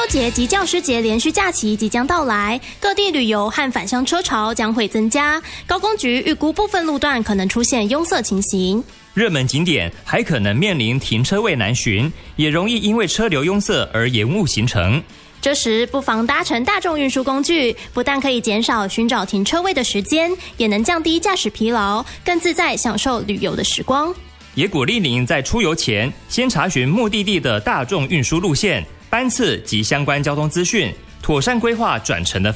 节及教师节连续假期即将到来，各地旅游和返乡车潮将会增加。高工局预估部分路段可能出现拥塞情形。 热门景点还可能面临停车位难寻，也容易因为车流拥塞而延误行程。 这时不妨搭乘大众运输工具，不但可以减少寻找停车位的时间，也能降低驾驶疲劳，更自在享受旅游的时光。 也鼓励您在出游前先查询目的地的大众运输路线、班次及相关交通资讯，妥善规划转乘的